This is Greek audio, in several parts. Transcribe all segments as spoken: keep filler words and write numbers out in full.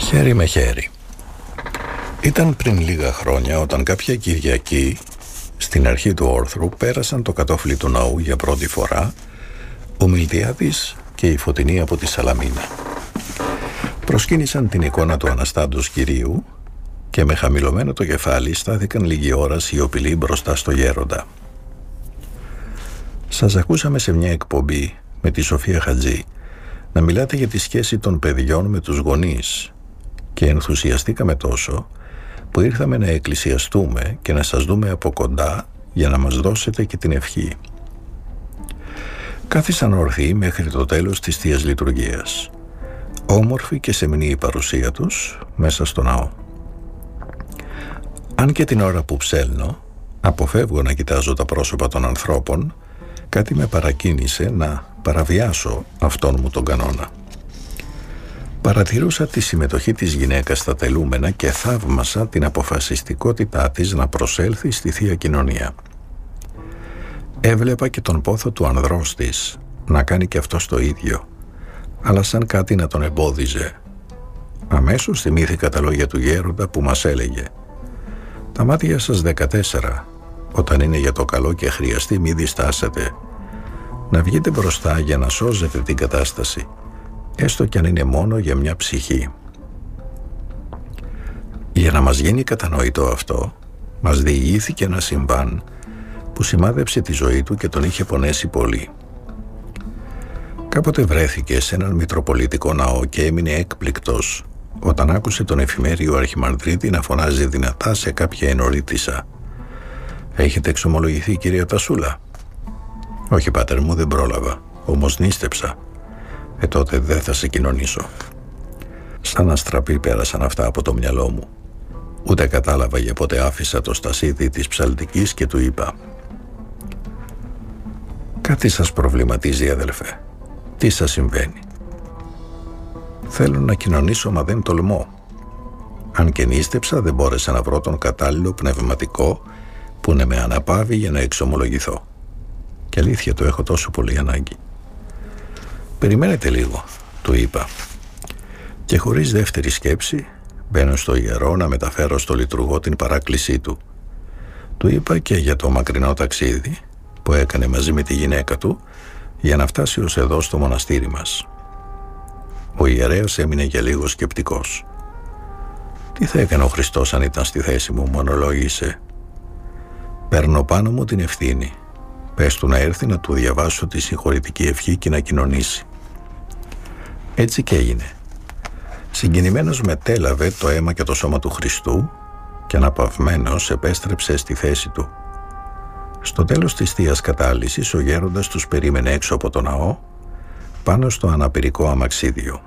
Χέρι με χέρι. Ήταν πριν λίγα χρόνια όταν κάποια Κυριακή στην αρχή του όρθρου πέρασαν το κατόφλι του ναού για πρώτη φορά ο Μιλτιάδης και η Φωτεινή από τη Σαλαμίνα. Προσκύνησαν την εικόνα του Αναστάντος Κυρίου και με χαμηλωμένο το κεφάλι στάθηκαν λίγη ώρα σιωπηλοί μπροστά στο γέροντα. Σας ακούσαμε σε μια εκπομπή με τη Σοφία Χατζή να μιλάτε για τη σχέση των παιδιών με τους γονείς και ενθουσιαστήκαμε τόσο που ήρθαμε να εκκλησιαστούμε και να σας δούμε από κοντά για να μας δώσετε και την ευχή. Κάθισαν ορθοί μέχρι το τέλος της Θείας Λειτουργίας. Όμορφη και σεμνή η παρουσία τους μέσα στο ναό. Αν και την ώρα που ψέλνω αποφεύγω να κοιτάζω τα πρόσωπα των ανθρώπων, κάτι με παρακίνησε να παραβιάσω αυτόν μου τον κανόνα. Παρατηρούσα τη συμμετοχή της γυναίκας στα τελούμενα και θαύμασα την αποφασιστικότητά της να προσέλθει στη Θεία Κοινωνία. Έβλεπα και τον πόθο του ανδρός της να κάνει και αυτός το ίδιο, αλλά σαν κάτι να τον εμπόδιζε. Αμέσως θυμήθηκα τα λόγια του γέροντα που μας έλεγε «Τα μάτια σας δεκατέσσερα, όταν είναι για το καλό και χρειαστεί μη διστάσετε. Να βγείτε μπροστά για να σώζετε την κατάσταση, έστω κι αν είναι μόνο για μια ψυχή». Για να μας γίνει κατανοητό αυτό, μας διηγήθηκε ένα συμβάν που σημάδεψε τη ζωή του και τον είχε πονέσει πολύ. Κάποτε βρέθηκε σε έναν μητροπολιτικό ναό και έμεινε έκπληκτος όταν άκουσε τον εφημέριο αρχιμανδρίτη να φωνάζει δυνατά σε κάποια ενορίτισσα «Έχετε εξομολογηθεί, κυρία Τασούλα?» «Όχι, πάτερ μου, δεν πρόλαβα, όμως νίστεψα». «Ε, τότε δεν θα σε κοινωνήσω». Σαν αστραπή πέρασαν αυτά από το μυαλό μου. Ούτε κατάλαβα για πότε άφησα το στασίδι της ψαλτικής και του είπα «Κάτι σας προβληματίζει, αδελφέ. Τι σας συμβαίνει?» «Θέλω να κοινωνήσω, μα δεν τολμώ. Αν και νίστεψα, δεν μπόρεσα να βρω τον κατάλληλο πνευματικό που να με αναπαύει για να εξομολογηθώ. Και αλήθεια, το έχω τόσο πολύ ανάγκη». «Περιμένετε λίγο», του είπα. Και χωρίς δεύτερη σκέψη μπαίνω στο ιερό να μεταφέρω στο λειτουργό την παράκλησή του. Του είπα και για το μακρινό ταξίδι που έκανε μαζί με τη γυναίκα του για να φτάσει ως εδώ στο μοναστήρι μας. Ο ιερέας έμεινε για λίγο σκεπτικός. «Τι θα έκανε ο Χριστός αν ήταν στη θέση μου?» μονολόγησε. «Παίρνω πάνω μου την ευθύνη. Πες του να έρθει να του διαβάσω τη συγχωρητική ευχή και να κοινωνήσει». Έτσι και έγινε. Συγκινημένος μετέλαβε το αίμα και το σώμα του Χριστού και αναπαυμένος επέστρεψε στη θέση του. Στο τέλος της Θείας Κατάλυσης ο γέροντας τους περίμενε έξω από το ναό πάνω στο αναπηρικό αμαξίδιο.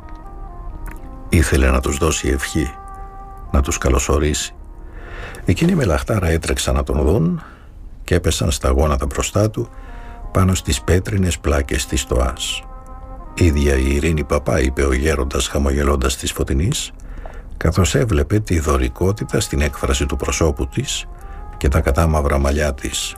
Ήθελε να τους δώσει ευχή, να τους καλωσορίσει. Εκείνοι με λαχτάρα έτρεξαν να τον δουν και έπεσαν στα γόνατα μπροστά του πάνω στις πέτρινες πλάκες της στοάς. «Ίδια η Ειρήνη Παπά», είπε ο γέροντας χαμογελώντας της Φωτεινής, καθώς έβλεπε τη δωρικότητα στην έκφραση του προσώπου της και τα κατάμαυρα μαλλιά της.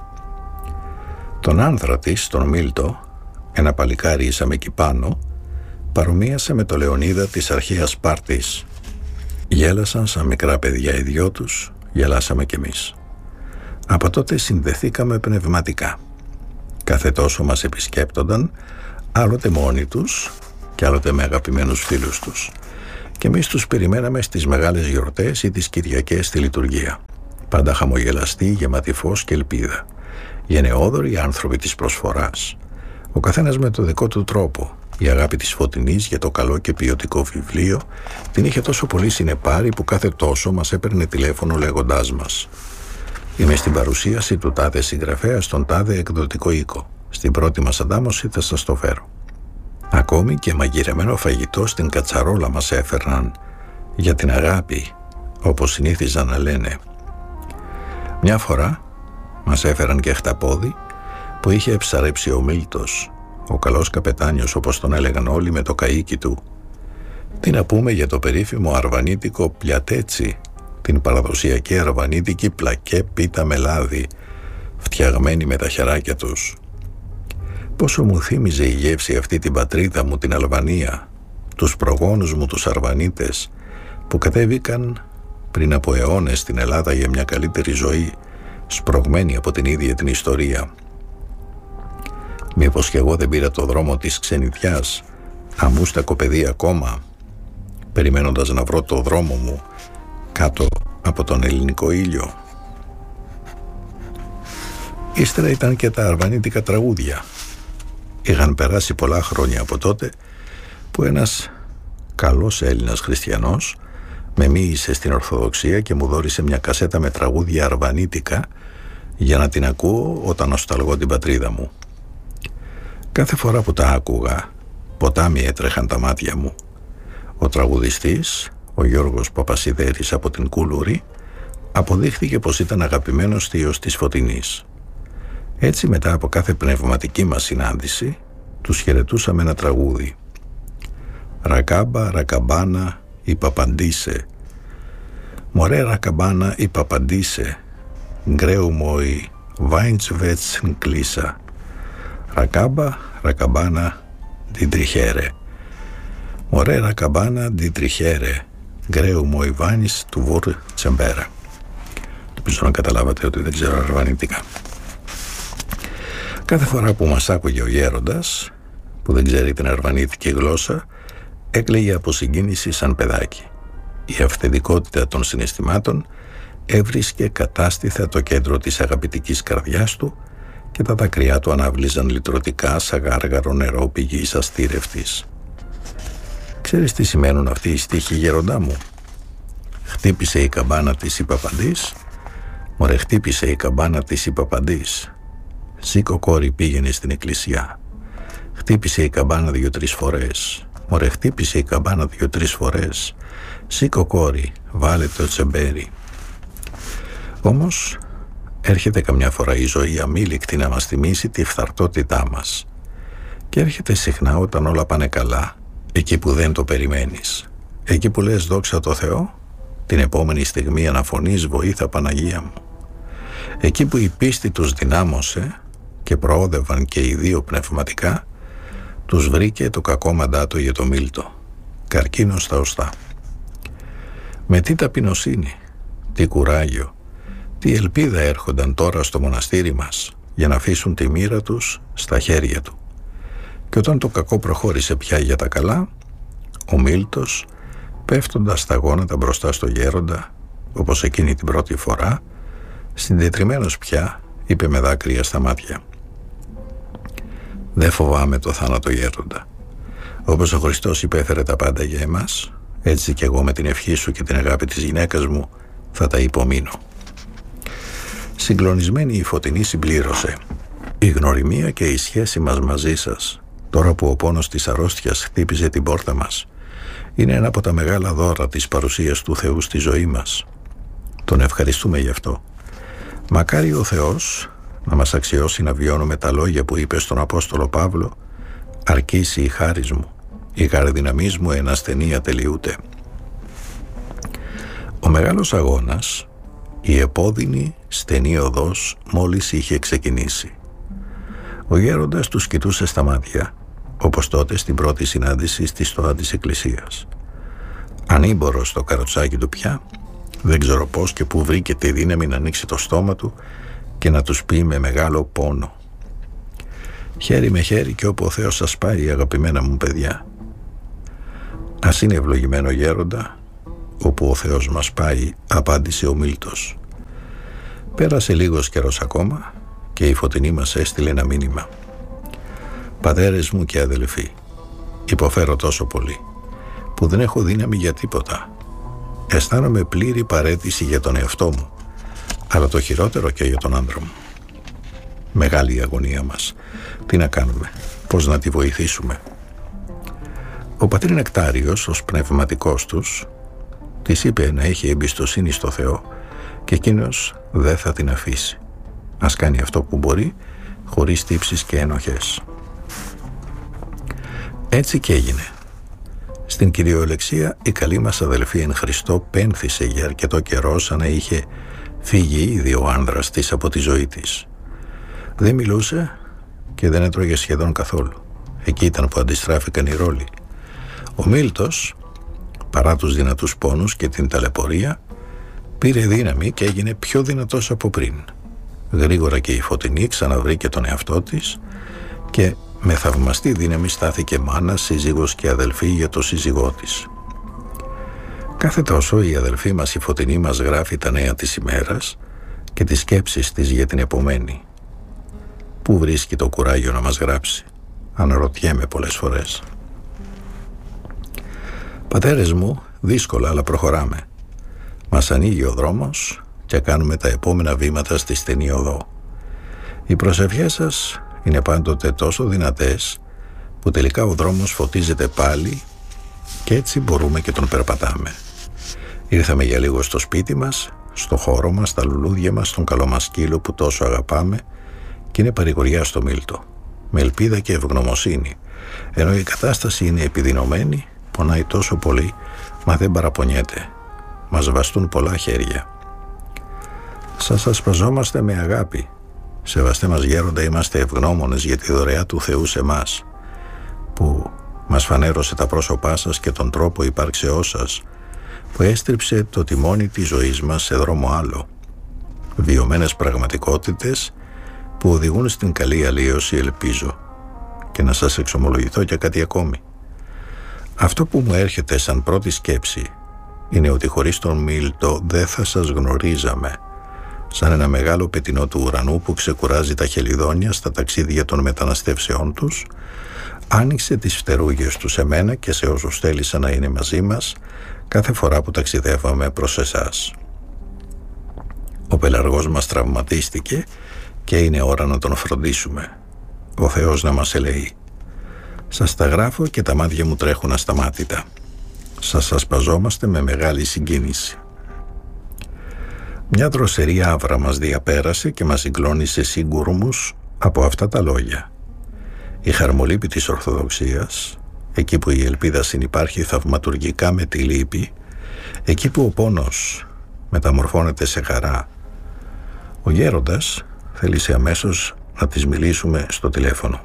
Τον άνδρα της, τον Μίλτο, ένα παλικάρι ήσαμε εκεί πάνω, παρομοίασε με το Λεωνίδα της αρχαίας Σπάρτης. Γέλασαν σαν μικρά παιδιά οι δυο τους, γελάσαμε κι εμείς. Από τότε συνδεθήκαμε πνευματικά. Κάθε τόσο μας επισκέπτονταν, άλλοτε μόνοι τους και άλλοτε με αγαπημένους φίλους τους. Και εμείς τους περιμέναμε στις μεγάλες γιορτές ή τις Κυριακές στη λειτουργία. Πάντα χαμογελαστοί, γεμάτοι φως και ελπίδα. Γενναιόδοροι άνθρωποι της προσφοράς. Ο καθένας με το δικό του τρόπο. Η αγάπη της Φωτεινής για το καλό και ποιοτικό βιβλίο την είχε τόσο πολύ συνεπάρει που κάθε τόσο μας έπαιρνε τηλέφωνο λέγοντάς μας «Είμαι στην παρουσίαση του τάδε συγγραφέα στον τάδε εκδοτικό οίκο. Στην πρώτη μας αντάμωση θα σας το φέρω». Ακόμη και μαγειρεμένο φαγητό στην κατσαρόλα μας έφερναν για την αγάπη, όπως συνήθιζαν να λένε. Μια φορά μας έφεραν και χταπόδι που είχε ψαρέψει ο Μίλτος, ο καλός καπετάνιος όπως τον έλεγαν όλοι με το καΐκι του. Τι να πούμε για το περίφημο αρβανίτικο πλιατέτσι, την παραδοσιακή αρβανίτικη πλακέ πίτα με λάδι, φτιαγμένη με τα χεράκια τους. Πόσο μου θύμιζε η γεύση αυτή την πατρίδα μου, την Αλβανία, τους προγόνους μου τους Αρβανίτες που κατέβηκαν πριν από αιώνες στην Ελλάδα για μια καλύτερη ζωή, σπρωγμένη από την ίδια την ιστορία. Μήπως και εγώ δεν πήρα το δρόμο της ξενιδιάς, αμούστακο παιδί ακόμα, περιμένοντας να βρω το δρόμο μου κάτω από τον ελληνικό ήλιο. Ύστερα ήταν και τα αρβανίτικα τραγούδια. Είχαν περάσει πολλά χρόνια από τότε που ένας καλός Έλληνας χριστιανός με μοίησε στην Ορθοδοξία και μου δώρισε μια κασέτα με τραγούδια αρβανίτικα για να την ακούω όταν νοσταλγώ την πατρίδα μου. Κάθε φορά που τα άκουγα, ποτάμι έτρεχαν τα μάτια μου. Ο τραγουδιστής, ο Γιώργος Παπασιδέρης από την Κούλουρη, αποδείχθηκε πως ήταν αγαπημένος θείος της Φωτεινής. Έτσι, μετά από κάθε πνευματική μας συνάντηση, τους χαιρετούσαμε ένα τραγούδι. «Ρακάμπα, ρακαμπάνα, η παπαντήσε. Μωρέ ρακαμπάνα, η παπαντήσε. Γκρέου μόι, βάιντσβέτς νκλίσα. Ρακάμπα, ρακαμπάνα, την τριχέρε. Μωρέ ρακαμπάνα, την τριχέρε. Γκρέου μόι βάνις του βούρ τσεμπέρα». Ελπίζω να καταλάβατε ότι δεν ξέρω αρβανίτικα. Κάθε φορά που μας άκουγε ο γέροντας, που δεν ξέρει την αρβανίτικη γλώσσα, έκλαιγε από συγκίνηση σαν παιδάκι. Η αυθεντικότητα των συναισθημάτων έβρισκε κατάστηθα το κέντρο της αγαπητικής καρδιάς του και τα δάκρυά του ανάβλιζαν λυτρωτικά σαν γάργαρο νερό πηγής αστήρευτης. «Ξέρεις τι σημαίνουν αυτοί οι στίχοι, γέροντά μου?» «Χτύπησε η καμπάνα της η παπαντής. Μωρέ, χτύπησε η καμπάνα της η παπαντής. Σήκω κόρη, πήγαινε στην εκκλησιά. Χτύπησε η καμπάνα δύο-τρεις φορές. Μωρέ, χτύπησε η καμπάνα δύο-τρεις φορές. Σήκω κόρη, βάλε το τσεμπέρι». Όμως έρχεται καμιά φορά η ζωή αμήλικτη να μας θυμίσει τη φθαρτότητά μας. Και έρχεται συχνά όταν όλα πάνε καλά, εκεί που δεν το περιμένεις. Εκεί που λες «Δόξα τω Θεώ», την επόμενη στιγμή αναφωνείς «Βοήθα Παναγία μου». Εκεί που η πίστη τους δυνάμωσε και προόδευαν και οι δύο πνευματικά, τους βρήκε το κακό μαντάτο για το Μίλτο. Καρκίνο στα οστά. Με τι ταπεινοσύνη, τι κουράγιο, τι ελπίδα έρχονταν τώρα στο μοναστήρι μας για να αφήσουν τη μοίρα τους στα χέρια του. Και όταν το κακό προχώρησε πια για τα καλά, ο Μίλτος, πέφτοντας στα γόνατα μπροστά στο γέροντα, όπως εκείνη την πρώτη φορά, συντετριμμένος πια, είπε με δάκρυα στα μάτια: «Δεν φοβάμαι το θάνατο, γέροντα. Όπως ο Χριστός υπέφερε τα πάντα για εμάς, έτσι κι εγώ με την ευχή σου και την αγάπη της γυναίκας μου θα τα υπομείνω». Συγκλονισμένη η Φωτεινή συμπλήρωσε: «Η γνωριμία και η σχέση μας μαζί σας, τώρα που ο πόνος της αρρώστιας χτύπησε την πόρτα μας, είναι ένα από τα μεγάλα δώρα της παρουσίας του Θεού στη ζωή μας. Τον ευχαριστούμε γι' αυτό. Μακάρι ο Θεός να μας αξιώσει να βιώνουμε τα λόγια που είπε στον Απόστολο Παύλο: «Αρκήσει η χάρις μου, η καρδυναμής μου εν ασθενεία τελειούται». Ο μεγάλος αγώνας, η επώδυνη στενή οδός, μόλις είχε ξεκινήσει. Ο γέροντας τους κοιτούσε στα μάτια, όπως τότε στην πρώτη συνάντηση στη στοά της εκκλησίας. Ανήμπορος στο καροτσάκι του πια, δεν ξέρω πώς και πού βρήκε τη δύναμη να ανοίξει το στόμα του και να τους πει με μεγάλο πόνο: «Χέρι με χέρι και όπου ο Θεός σας πάει, αγαπημένα μου παιδιά». «Ας είναι ευλογημένο, γέροντα, όπου ο Θεός μας πάει», απάντησε ο Μίλτος. Πέρασε λίγος καιρός ακόμα και η Φωτεινή μας έστειλε ένα μήνυμα: «Πατέρες μου και αδελφοί, υποφέρω τόσο πολύ που δεν έχω δύναμη για τίποτα. Αισθάνομαι πλήρη παραίτηση για τον εαυτό μου, αλλά το χειρότερο και για τον άντρα μου. Μεγάλη η αγωνία μας. Τι να κάνουμε, πώς να τη βοηθήσουμε?» Ο πατήρ Νεκτάριος, ως πνευματικός τους, της είπε να έχει εμπιστοσύνη στο Θεό και εκείνος δεν θα την αφήσει. Ας κάνει αυτό που μπορεί, χωρίς τύψεις και ενοχές. Έτσι και έγινε. Στην κυριολεξία η καλή μας αδελφή εν Χριστώ πένθησε για αρκετό καιρό, σαν να είχε φύγει ήδη ο άνδρας της από τη ζωή της. Δεν μιλούσε και δεν έτρωγε σχεδόν καθόλου. Εκεί ήταν που αντιστράφηκαν οι ρόλοι. Ο Μίλτος παρά τους δυνατούς πόνους και την ταλαιπωρία, πήρε δύναμη και έγινε πιο δυνατός από πριν. Γρήγορα και η Φωτεινή ξαναβρήκε τον εαυτό της και με θαυμαστή δύναμη στάθηκε μάνα, σύζυγος και αδελφή για το σύζυγό της. Κάθε τόσο η αδελφή μας η Φωτεινή μας γράφει τα νέα της ημέρας και τις σκέψεις της για την επομένη. Πού βρίσκει το κουράγιο να μας γράψει? Αναρωτιέμαι πολλές φορές. Πατέρες μου, δύσκολα αλλά προχωράμε. Μας ανοίγει ο δρόμος και κάνουμε τα επόμενα βήματα στη στενή οδό. Οι προσευχές σας είναι πάντοτε τόσο δυνατές που τελικά ο δρόμος φωτίζεται πάλι και έτσι μπορούμε και τον περπατάμε. Ήρθαμε για λίγο στο σπίτι μας, στο χώρο μας, στα λουλούδια μας, στον καλό μας σκύλο που τόσο αγαπάμε και είναι παρηγοριά στο Μίλτο, με ελπίδα και ευγνωμοσύνη, ενώ η κατάσταση είναι επιδεινωμένη, πονάει τόσο πολύ, μα δεν παραπονιέται. Μας βαστούν πολλά χέρια. Σας ασπαζόμαστε με αγάπη. Σεβαστέ μας γέροντα, είμαστε ευγνώμονες για τη δωρεά του Θεού σε μας, που μας φανέρωσε τα πρόσωπά σας και τον τρόπο υπάρξεώς σας, που έστριψε το τιμόνι της ζωής μας σε δρόμο άλλο. Βιωμένες πραγματικότητες που οδηγούν στην καλή αλλίωση, ελπίζω. Και να σας εξομολογηθώ για κάτι ακόμη. Αυτό που μου έρχεται σαν πρώτη σκέψη είναι ότι χωρίς τον Μίλτο δεν θα σας γνωρίζαμε. Σαν ένα μεγάλο πετεινό του ουρανού που ξεκουράζει τα χελιδόνια στα ταξίδια των μεταναστεύσεών τους, άνοιξε τις φτερούγες του σε μένα και σε όσους θέλησαν να είναι μαζί μας κάθε φορά που ταξιδεύαμε προς εσάς. Ο πελαργός μας τραυματίστηκε και είναι ώρα να τον φροντίσουμε. Ο Θεός να μας ελεεί. Σας τα γράφω και τα μάτια μου τρέχουν ασταμάτητα. Σας ασπαζόμαστε με μεγάλη συγκίνηση. Μια δροσερή άβρα μας διαπέρασε και μας συγκλώνησε σύγκουρμους από αυτά τα λόγια. Η χαρμολύπη της Ορθοδοξίας, εκεί που η ελπίδα συνυπάρχει θαυματουργικά με τη λύπη, εκεί που ο πόνος μεταμορφώνεται σε χαρά. Ο γέροντας θέλησε αμέσως να της μιλήσουμε στο τηλέφωνο.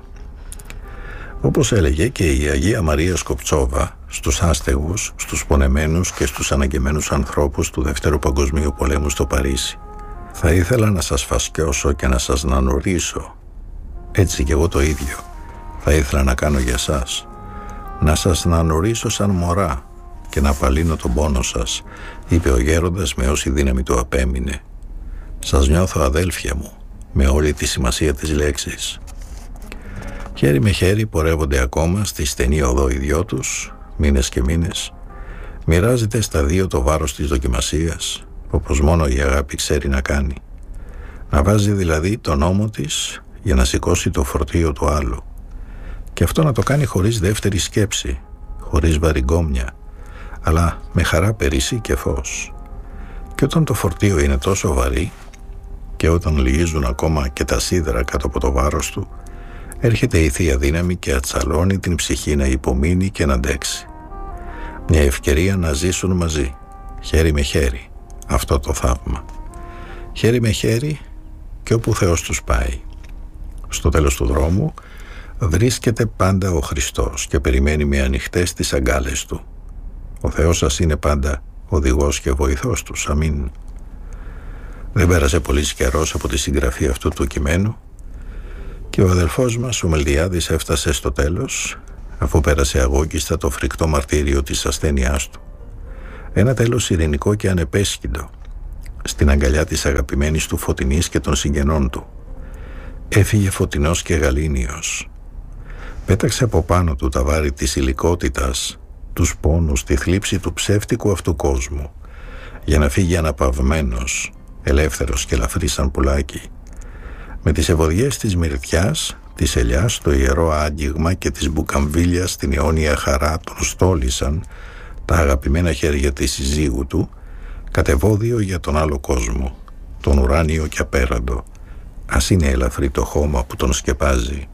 Όπως έλεγε και η Αγία Μαρία Σκοπτσόβα στους άστεγους, στους πονεμένους και στους αναγκεμένους ανθρώπους του Δεύτερου Παγκοσμίου Πολέμου στο Παρίσι. Θα ήθελα να σας φασκιώσω και να σας αναγνωρίσω. Έτσι κι εγώ το ίδιο θα ήθελα να κάνω για σας. Να σας αναγνωρίσω σαν μωρά και να απαλύνω τον πόνο σας, είπε ο γέροντας με όση δύναμη του απέμεινε. Σας νιώθω αδέλφια μου, με όλη τη σημασία της λέξης. Χέρι με χέρι πορεύονται ακόμα στη στενή οδό οι δυο τους, μήνες και μήνες. Μοιράζεται στα δύο το βάρος της δοκιμασίας, όπως μόνο η αγάπη ξέρει να κάνει. Να βάζει δηλαδή τον ώμο της για να σηκώσει το φορτίο του άλλου. Και αυτό να το κάνει χωρίς δεύτερη σκέψη, χωρίς βαριγκόμια, αλλά με χαρά περίσσι και φως. Και όταν το φορτίο είναι τόσο βαρύ και όταν λυγίζουν ακόμα και τα σίδερα κάτω από το βάρος του, έρχεται η Θεία Δύναμη και ατσαλώνει την ψυχή να υπομείνει και να αντέξει. Μια ευκαιρία να ζήσουν μαζί, χέρι με χέρι, αυτό το θαύμα. Χέρι με χέρι και όπου Θεός τους πάει. Στο τέλος του δρόμου βρίσκεται πάντα ο Χριστός και περιμένει με ανοιχτές τις αγκάλες του. Ο Θεός σας είναι πάντα οδηγός και βοηθός τους. Αμήν. Δεν πέρασε πολύς καιρός από τη συγγραφή αυτού του κειμένου και ο αδελφός μας ο Μελτιάδης έφτασε στο τέλος, αφού πέρασε αγώγιστα το φρικτό μαρτύριο της ασθένειάς του. Ένα τέλος ειρηνικό και ανεπέσχυντο, στην αγκαλιά της αγαπημένης του Φωτεινής και των συγγενών του. Έφυγε φωτεινός και γαλήνιος. Πέταξε από πάνω του τα βάρη της υλικότητας, τους πόνους, τη θλίψη του ψεύτικου αυτού κόσμου, για να φύγει αναπαυμένος, ελεύθερος και ελαφρύς σαν πουλάκι. Με τις ευωδιές της μυρτιάς, της ελιάς, το ιερό άγγιγμα και της μπουκαμβίλιας στην αιώνια χαρά τον στόλισαν τα αγαπημένα χέρια της συζύγου του, κατεβόδιο για τον άλλο κόσμο, τον ουράνιο και απέραντο. Ας είναι ελαφρύ το χώμα που τον σκεπάζει.